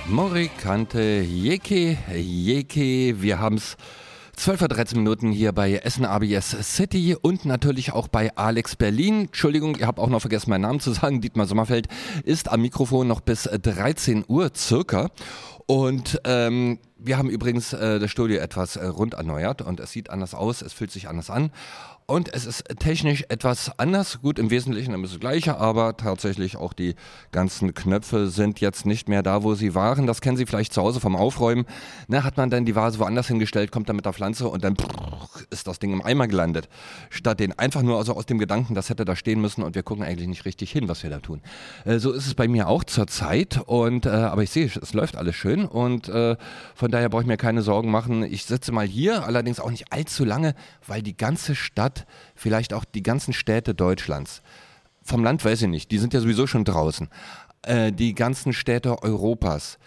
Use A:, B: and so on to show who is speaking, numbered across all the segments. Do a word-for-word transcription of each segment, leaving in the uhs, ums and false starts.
A: Morikante Jeke, Jeke, wir haben's zwölf Uhr dreizehn Minuten hier bei Essen A B S City und natürlich auch bei Alex Berlin. Entschuldigung, ihr habt auch noch vergessen, meinen Namen zu sagen. Dietmar Sommerfeld ist am Mikrofon noch bis dreizehn Uhr circa. Und ähm, wir haben übrigens äh, das Studio etwas äh, rund erneuert und es sieht anders aus, es fühlt sich anders an. Und es ist technisch etwas anders, gut im Wesentlichen ist das Gleiche, aber tatsächlich auch die ganzen Knöpfe sind jetzt nicht mehr da, wo sie waren. Das kennen Sie vielleicht zu Hause vom Aufräumen. Ne, hat man dann die Vase woanders hingestellt, kommt dann mit der Pflanze und dann ist das Ding im Eimer gelandet. Statt den einfach nur also aus dem Gedanken, das hätte da stehen müssen und wir gucken eigentlich nicht richtig hin, was wir da tun. Äh, so ist es bei mir auch zurzeit und äh, aber ich sehe, es läuft alles schön und äh, von daher brauche ich mir keine Sorgen machen. Ich sitze mal hier, allerdings auch nicht allzu lange, weil die ganze Stadt, vielleicht auch die ganzen Städte Deutschlands, vom Land weiß ich nicht, die sind ja sowieso schon draußen, äh, die ganzen Städte Europas,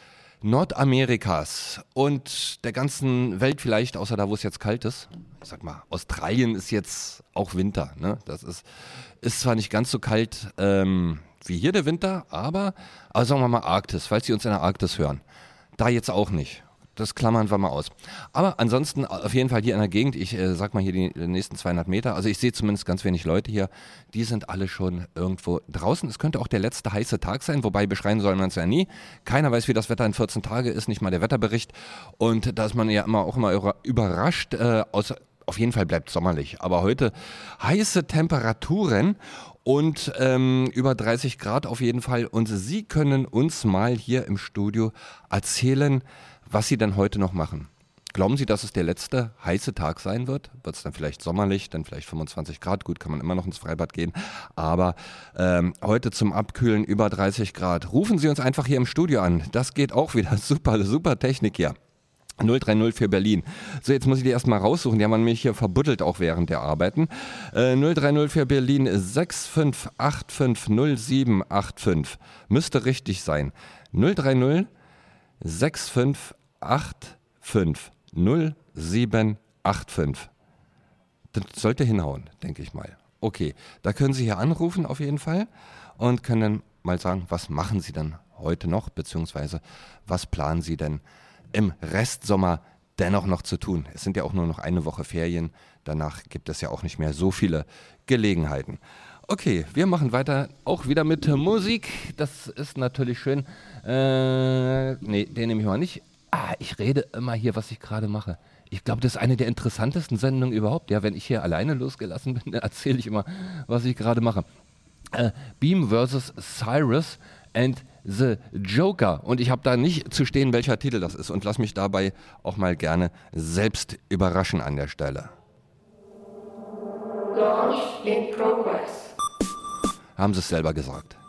A: Nordamerikas und der ganzen Welt vielleicht, außer da, wo es jetzt kalt ist. Ich sag mal, Australien ist jetzt auch Winter, ne? Das ist, ist zwar nicht ganz so kalt ähm, wie hier der Winter, aber, aber sagen wir mal Arktis, falls Sie uns in der Arktis hören, da jetzt auch nicht. Das klammern wir mal aus. Aber ansonsten auf jeden Fall hier in der Gegend, ich äh, sag mal hier die, die nächsten zweihundert Meter, also ich sehe zumindest ganz wenig Leute hier, die sind alle schon irgendwo draußen. Es könnte auch der letzte heiße Tag sein, wobei beschreien soll man es ja nie. Keiner weiß, wie das Wetter in vierzehn Tage ist, nicht mal der Wetterbericht. Und da ist man ja immer auch immer überrascht, äh, aus, auf jeden Fall bleibt es sommerlich. Aber heute heiße Temperaturen und ähm, über dreißig Grad auf jeden Fall. Und Sie können uns mal hier im Studio erzählen, was Sie dann heute noch machen. Glauben Sie, dass es der letzte heiße Tag sein wird? Wird es dann vielleicht sommerlich, dann vielleicht fünfundzwanzig Grad? Gut, kann man immer noch ins Freibad gehen. Aber ähm, heute zum Abkühlen über dreißig Grad. Rufen Sie uns einfach hier im Studio an. Das geht auch wieder. Super, super Technik hier. null drei null für Berlin. So, jetzt muss ich die erstmal raussuchen. Die haben mich hier verbuddelt auch während der Arbeiten. Äh, null drei null für Berlin sechs fünf acht fünf null sieben acht fünf. Müsste richtig sein. null drei null sechs fünf acht fünf null sieben acht fünf. Das sollte hinhauen, denke ich mal. Okay, da können Sie hier anrufen auf jeden Fall und können dann mal sagen, was machen Sie denn heute noch, beziehungsweise was planen Sie denn im Restsommer dennoch noch zu tun. Es sind ja auch nur noch eine Woche Ferien, danach gibt es ja auch nicht mehr so viele Gelegenheiten. Okay, wir machen weiter, auch wieder mit Musik. Das ist natürlich schön. Äh, nee, den nehme ich mal nicht. Ah, ich rede immer hier, was ich gerade mache. Ich glaube, das ist eine der interessantesten Sendungen überhaupt. Ja, wenn ich hier alleine losgelassen bin, dann erzähle ich immer, was ich gerade mache. Äh, Beam versus Cyrus and the Joker. Und ich habe da nicht zu stehen, welcher Titel das ist. Und lass mich dabei auch mal gerne selbst überraschen an der Stelle.
B: Launch in progress.
A: Haben Sie es selber gesagt.